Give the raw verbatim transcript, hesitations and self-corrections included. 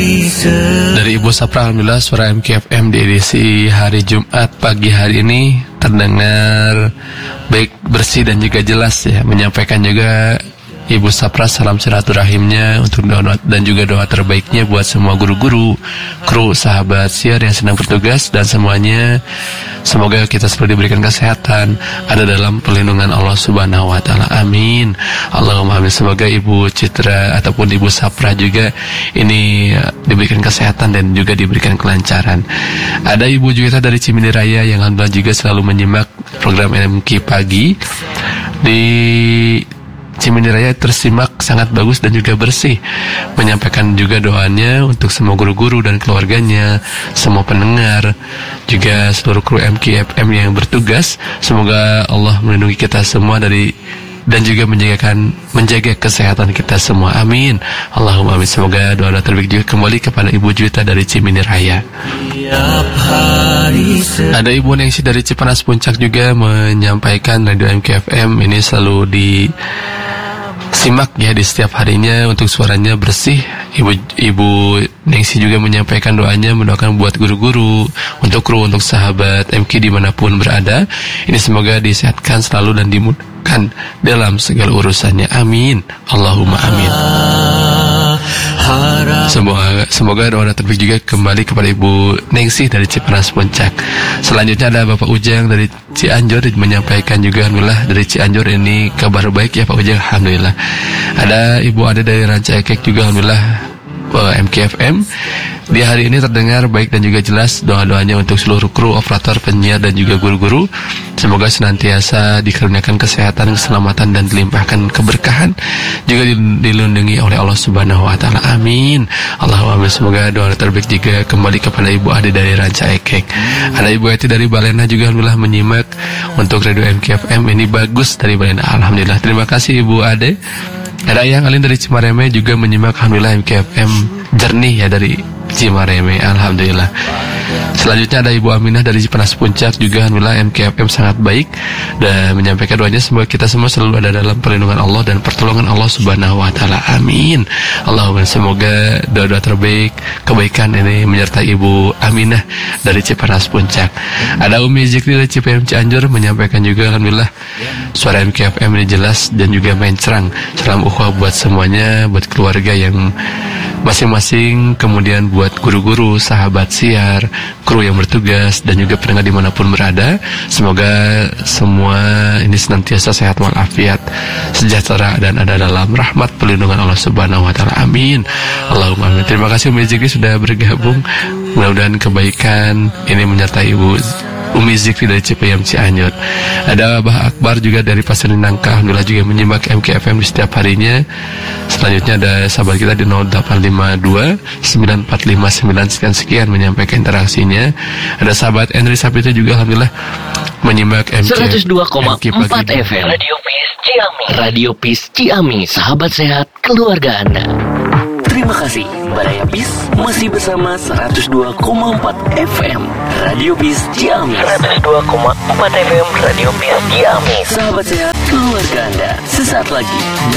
Dari Ibu Sapra, alhamdulillah suara M K F M di edisi hari Jumat pagi hari ini terdengar baik, bersih dan juga jelas ya. Menyampaikan juga Ibu Sapra salam silaturahimnya untuk doa dan juga doa terbaiknya buat semua guru-guru, kru, sahabat siar yang sedang bertugas dan semuanya. Semoga kita selalu diberikan kesehatan, ada dalam perlindungan Allah Subhanahu wa taala. Amin. Allahumma amin. Semoga Ibu Citra ataupun Ibu Sapra juga ini diberikan kesehatan dan juga diberikan kelancaran. Ada Ibu Juwita dari Cimindi Raya yang alhamdulillah juga selalu menyimak program M K pagi di Cimindi Raya, tersimak sangat bagus dan juga bersih. Menyampaikan juga doanya untuk semua guru-guru dan keluarganya, semua pendengar, juga seluruh kru M K F M yang bertugas. Semoga Allah melindungi kita semua dari dan juga menjagakan menjaga kesehatan kita semua. Amin. Allahumma amin. Semoga doa-doa terbaik juga kembali kepada Ibu Juwita dari Cimindi Raya. Ada Ibu Nengsi dari Cipanas Puncak juga menyampaikan radio M K F M ini selalu di simak ya di setiap harinya untuk suaranya bersih. Ibu Ibu Nengsi juga menyampaikan doanya, mendoakan buat guru-guru, untuk kru, untuk sahabat M K dimanapun berada. Ini semoga disehatkan selalu dan dimudahkan dalam segala urusannya. Amin. Allahumma amin. Semoga semoga doa terbaik juga kembali kepada Ibu Nengsi dari Cipanas Puncak. Selanjutnya ada Bapak Ujang dari Cianjur menyampaikan juga alhamdulillah dari Cianjur ini kabar baik ya Pak Ujang, alhamdulillah. Ada Ibu Ade dari Ranca Ekek juga alhamdulillah M K F M di hari ini terdengar baik dan juga jelas. Doa-doanya untuk seluruh kru, operator, penyiar dan juga guru-guru, semoga senantiasa dikaruniakan kesehatan, keselamatan dan dilimpahkan keberkahan, juga dilindungi oleh Allah Subhanahu wa taala. Amin. Allahumma amin. Semoga doa terbaik juga kembali kepada Ibu Ade dari Ranca Ekek. Ada Ibu Eti dari Balena juga alhamdulillah menyimak untuk radio M K F M ini bagus dari Balena. Alhamdulillah. Terima kasih Ibu Ade. Ada Ayang Alin dari Cimareme juga menyimak alhamdulillah M K F M jernih ya dari Cimareme, alhamdulillah. Selanjutnya ada Ibu Aminah dari Cipanas Puncak juga alhamdulillah M K F M sangat baik dan menyampaikan doanya semoga kita semua selalu ada dalam perlindungan Allah dan pertolongan Allah Subhanahu wa taala. Amin. Allahumma semoga doa-doa terbaik, kebaikan ini menyertai Ibu Aminah dari Cipanas Puncak. Ada Umi Zikri dari C P M Cianjur menyampaikan juga alhamdulillah suara M K F M ini jelas dan juga mencerang. Salam ukhuwah buat semuanya, buat keluarga yang masing-masing, kemudian buat guru-guru, sahabat siar, kru yang bertugas dan juga pendengar dimanapun berada. Semoga semua ini senantiasa sehat walafiat, sejahtera dan ada dalam rahmat perlindungan Allah Subhanahu wa taala. Amin. Allahumma amin. Terima kasih Umi Zikri sudah bergabung. Mudah-mudahan kebaikan ini menyertai Ibu Umi Zikri dari C P M Cianjur. Ada Abah Akbar juga dari Pasir Nangka, alhamdulillah juga menyimak M K F M di setiap harinya. Selanjutnya ada sahabat kita di nol delapan lima dua sembilan empat lima sembilan sekian sekian menyampaikan interaksinya. Ada sahabat Henry Sapito juga alhamdulillah menyimak M K seratus dua koma empat F M Radio Peace Ciami. Radio Peace Ciami, sahabat sehat keluarga Anda. Terima kasih, Baraya Bis masih bersama seratus dua koma empat F M Radio Bis Ciami. seratus dua koma empat F M Radio Bis Ciami, sahabat sehat keluarga Anda. Sesaat lagi